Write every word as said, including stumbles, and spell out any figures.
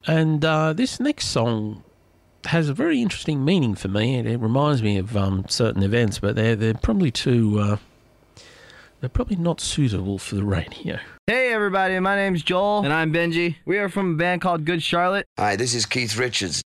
And uh, this next song has a very interesting meaning for me. It, it reminds me of um, certain events, but they're they're probably too uh, they're probably not suitable for the radio. Hey everybody, my name's Joel. And I'm Benji. We are from a band called Good Charlotte. Hi, this is Keith Richards.